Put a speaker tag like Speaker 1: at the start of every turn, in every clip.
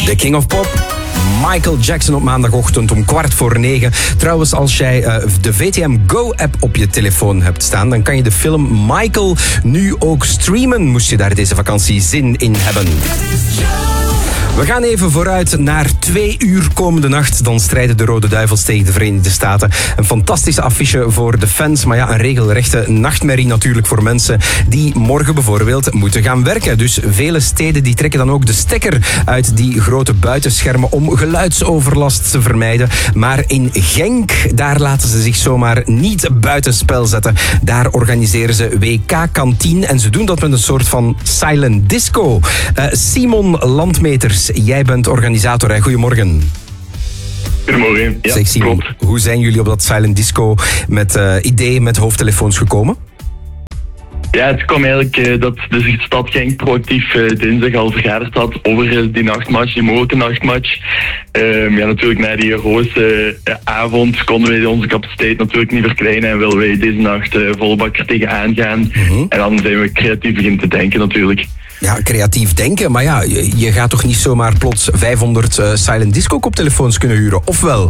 Speaker 1: De King of Pop. Michael Jackson op maandagochtend om 9:15. Trouwens, als jij de VTM Go-app op je telefoon hebt staan, dan kan je de film Michael nu ook streamen, moest je daar deze vakantie zin in hebben. We gaan even vooruit naar 2 uur komende nacht. Dan strijden de Rode Duivels tegen de Verenigde Staten. Een fantastische affiche voor de fans. Maar ja, een regelrechte nachtmerrie natuurlijk voor mensen die morgen bijvoorbeeld moeten gaan werken. Dus vele steden die trekken dan ook de stekker uit die grote buitenschermen om geluidsoverlast te vermijden. Maar in Genk, daar laten ze zich zomaar niet buitenspel zetten. Daar organiseren ze WK Kantien en ze doen dat met een soort van silent disco. Simon Landmeters, jij bent organisator, hè? Goedemorgen.
Speaker 2: Goedemorgen, ja,
Speaker 1: zeg Simon,
Speaker 2: klopt.
Speaker 1: Hoe zijn jullie op dat silent disco met ideeën met hoofdtelefoons gekomen?
Speaker 2: Ja, het kwam eigenlijk dat de stad Genk proactief dinsdag al vergaderd had over die nachtmatch, die mogelijke nachtmatch. Ja, natuurlijk na die roze avond konden wij onze capaciteit natuurlijk niet verkleinen en willen wij deze nacht volle bak er tegenaan gaan. En dan zijn we creatief beginnen te denken natuurlijk.
Speaker 1: Ja, creatief denken, maar ja, je gaat toch niet zomaar plots 500 silent disco koptelefoons kunnen huren, of wel?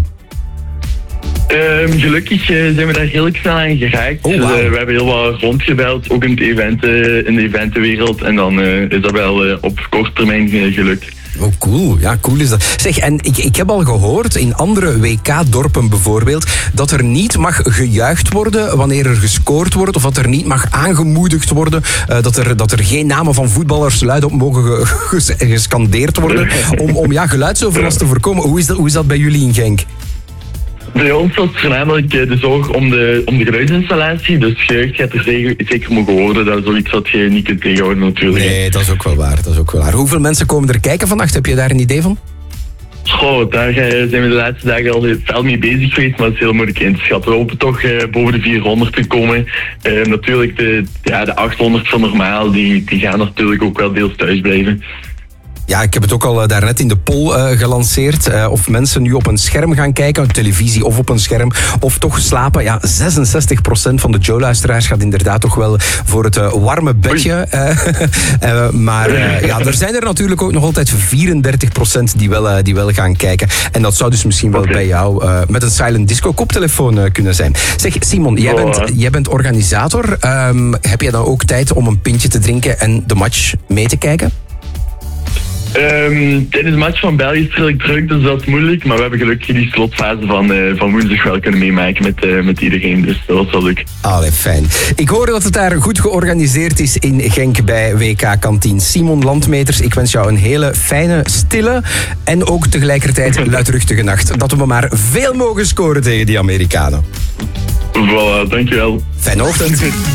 Speaker 2: Gelukkig zijn we daar redelijk snel aan geraakt.
Speaker 1: Oh, wow.
Speaker 2: We hebben heel wat rondgebeld, ook in de eventenwereld. En dan is dat wel op korte termijn gelukt.
Speaker 1: Oh, cool. Ja, cool is dat. Zeg, en ik heb al gehoord in andere WK-dorpen bijvoorbeeld dat er niet mag gejuicht worden wanneer er gescoord wordt, of dat er niet mag aangemoedigd worden, dat er geen namen van voetballers luidop mogen gescandeerd worden om geluidsoverlast te voorkomen. Hoe is dat bij jullie in Genk?
Speaker 2: Bij ons was het voornamelijk de zorg om de geluidsinstallatie. Dus gejuich gaat er zeker mogen worden. Dat is zoiets wat je niet kunt tegenhouden natuurlijk.
Speaker 1: Nee, dat is ook wel waar. Hoeveel mensen komen er kijken vannacht? Heb je daar een idee van?
Speaker 2: Goh, daar zijn we de laatste dagen al veel mee bezig geweest, maar het is heel moeilijk in te schatten. We hopen toch boven de 400 te komen. Natuurlijk, de 800 van normaal, die gaan natuurlijk ook wel deels thuis blijven.
Speaker 1: Ja, ik heb het ook al daarnet in de poll gelanceerd. Of mensen nu op een scherm gaan kijken, op televisie of op een scherm, of toch slapen. Ja, 66% van de Joe-luisteraars gaat inderdaad toch wel voor het warme bedje. Maar er zijn er natuurlijk ook nog altijd 34% die wel gaan kijken. En dat zou dus misschien wel bij jou met een silent disco koptelefoon kunnen zijn. Zeg, Simon, jij bent organisator. Heb jij dan ook tijd om een pintje te drinken en de match mee te kijken?
Speaker 2: Tijdens de match van België is het redelijk druk, dus dat is moeilijk. Maar we hebben gelukkig die slotfase van woensdag wel kunnen meemaken met iedereen. Dus dat was wel leuk.
Speaker 1: Allee, fijn. Ik hoor dat het daar goed georganiseerd is in Genk bij WK Kantien. Simon Landmeters, ik wens jou een hele fijne, stille en ook tegelijkertijd luidruchtige nacht. Dat we maar veel mogen scoren tegen die Amerikanen.
Speaker 2: Voilà, dankjewel.
Speaker 1: Fijne ochtend.